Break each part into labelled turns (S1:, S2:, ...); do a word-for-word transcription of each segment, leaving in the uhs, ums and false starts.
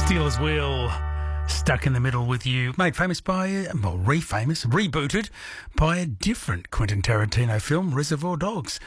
S1: Steelers Wheel, stuck in the middle with you. Made famous by, well, re-famous, rebooted by a different Quentin Tarantino film, Reservoir Dogs.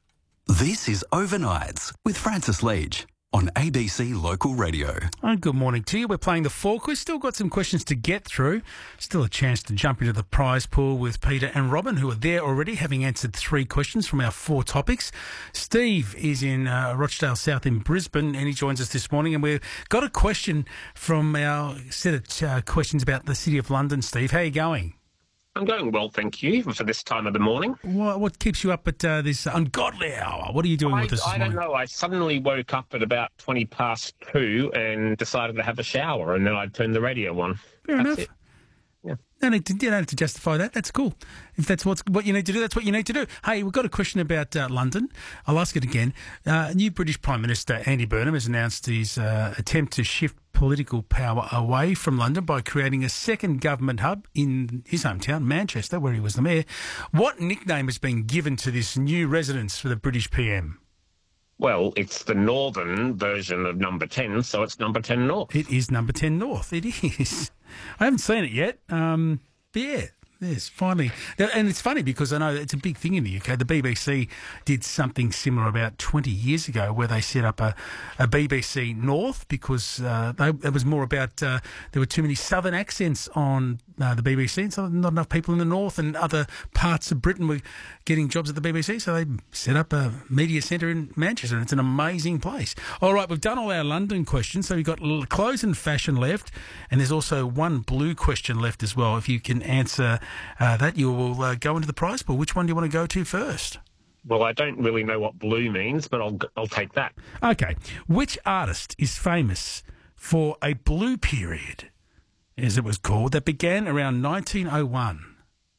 S2: This is Overnights with Francis Leach on A B C Local Radio.
S1: Oh, good morning to you. We're playing the four quiz. Still got some questions to get through. Still a chance to jump into the prize pool with Peter and Robin, who are there already, having answered three questions from our four topics. Steve is in uh, Rochdale South in Brisbane, and he joins us this morning. And we've got a question from our set of uh, questions about the City of London. Steve, how are you going?
S3: I'm going well, thank you, for this time of the morning.
S1: What, what keeps you up at uh, this ungodly hour? What are you doing
S3: I,
S1: with us this
S3: I
S1: morning?
S3: don't know. I suddenly woke up at about twenty past two and decided to have a shower, and then I turned the radio on.
S1: Fair
S3: That's
S1: enough.
S3: it. Yeah.
S1: No need to, you don't have to justify that. That's cool. If that's what's, what you need to do, that's what you need to do. Hey, we've got a question about uh, London. I'll ask it again. Uh, new British Prime Minister Andy Burnham has announced his uh, attempt to shift political power away from London by creating a second government hub in his hometown, Manchester, where he was the mayor. What nickname has been given to this new residence for the British P M?
S3: Well, it's the northern version of number ten, so it's number ten North.
S1: It is number ten North. It is. I haven't seen it yet. Um, but yeah, yes, finally. And it's funny because I know it's a big thing in the U K. The B B C did something similar about twenty years ago where they set up a, a B B C North because uh, they, it was more about uh, there were too many southern accents on uh, the B B C, and so not enough people in the north and other parts of Britain were getting jobs at the B B C, so they set up a media centre in Manchester, and it's an amazing place. All right, we've done all our London questions, so we've got l- clothes and fashion left, and there's also one blue question left as well. If you can answer uh, that, you will uh, go into the prize pool. Which one do you want to go to first?
S3: Well, I don't really know what blue means, but I'll I'll take that.
S1: Okay. Which artist is famous for a blue period, as it was called, that began around nineteen oh one?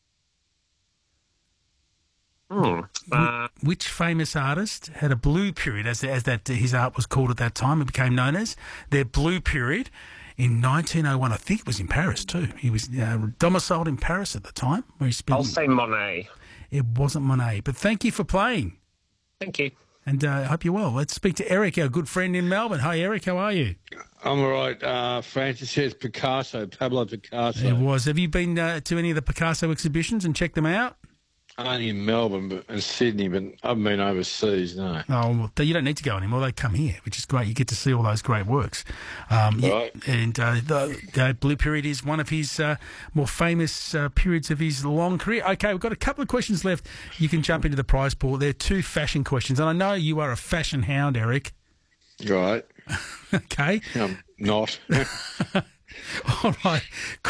S3: Hmm. Uh,
S1: Which famous artist had a blue period, as as that his art was called at that time? It became known as their blue period in nineteen oh one. I think it was in Paris too. He was uh, domiciled in Paris at the time, where he spent.
S3: I'll say Monet.
S1: It wasn't Monet, but thank you for playing,
S3: Thank you.
S1: and uh, I hope you're well. Let's speak to Eric, our good friend in Melbourne. Hi, Eric. How are you?
S4: I'm all right. Uh, Francis says Picasso, Pablo Picasso.
S1: It was. Have you been uh, to any of the Picasso exhibitions and checked them out?
S4: Only in Melbourne but, and Sydney, but I haven't been overseas, no.
S1: Oh, well, you don't need to go anymore. They come here, which is great. You get to see all those great works. Um, yeah,
S4: Right.
S1: and uh, the, the Blue Period is one of his uh, more famous uh, periods of his long career. Okay, we've got a couple of questions left. You can jump into the prize pool. They're two fashion questions, and I know you are a fashion hound, Eric.
S4: Right.
S1: Okay.
S4: I'm not.
S1: All right.